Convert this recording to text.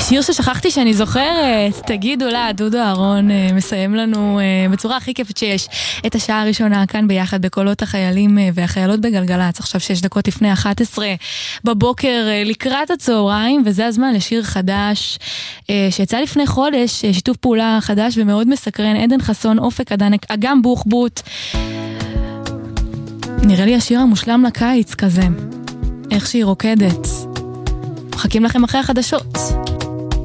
שיר ששכחתי שאני זוכרת, תגידו לה, דודו אהרון מסיים לנו בצורה הכי כיפת שיש את השעה הראשונה כאן ביחד בקולות החיילים והחיילות בגלגלץ, עכשיו 6 דקות לפני 11 בבוקר לקראת הצהריים, וזה הזמן לשיר חדש שיצא לפני חודש, שיתוף פעולה חדש ומאוד מסקרן, עדן חסון, אופק עדנק, אגם בוחבוט, נראה לי השיר המושלם לקיץ כזה, איך שהיא רוקדת. מחכים לכם אחרי החדשות.